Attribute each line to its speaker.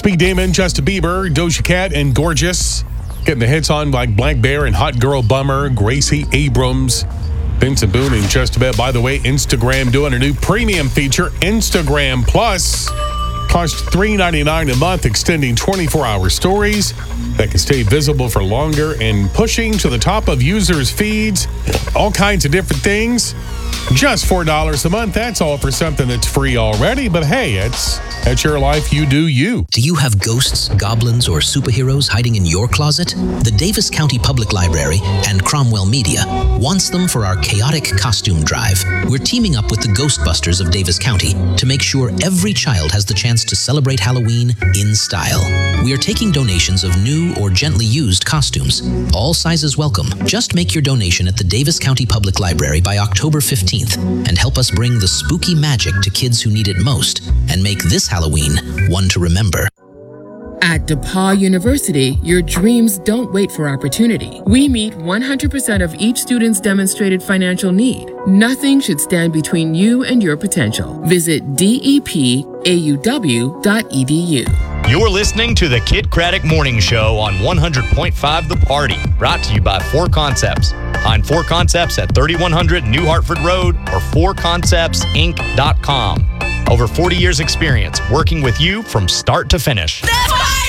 Speaker 1: Speed Demon, Justin Bieber, Doja Cat, and Gorgeous. Getting the hits on like Black Bear and Hot Girl Bummer, Gracie Abrams, Vincent Boone, and just about. By the way, Instagram doing a new premium feature, Instagram Plus. Costs $3.99 a month, extending 24-hour stories that can stay visible for longer and pushing to the top of users' feeds. All kinds of different things. Just $4 a month. That's all for something that's free already. But hey, it's your life. You do you.
Speaker 2: Do you have ghosts, goblins, or superheroes hiding in your closet? The Davis County Public Library and Cromwell Media wants them for our chaotic costume drive. We're teaming up with the Ghostbusters of Davis County to make sure every child has the chance to celebrate Halloween in style. We are taking donations of new or gently used costumes. All sizes welcome. Just make your donation at the Davis County Public Library by October 15th and help us bring the spooky magic to kids who need it most and make this Halloween one to remember.
Speaker 3: At DePauw University, your dreams don't wait for opportunity. We meet 100% of each student's demonstrated financial need. Nothing should stand between you and your potential. Visit depauw.edu.
Speaker 4: You're listening to the Kid Craddock Morning Show on 100.5 The Party, brought to you by 4 Concepts. Find 4 Concepts at 3100 New Hartford Road or 4conceptsinc.com. Over 40 years experience working with you from start to finish.
Speaker 5: That's why